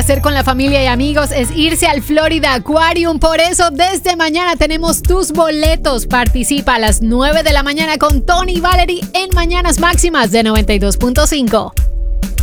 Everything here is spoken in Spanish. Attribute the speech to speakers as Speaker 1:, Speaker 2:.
Speaker 1: hacer con la familia y amigos es irse al Florida Aquarium. Por eso, desde mañana tenemos tus boletos. Participa a las 9 de la mañana con Tony y Valerie en Mañanas Máximas de 92.5.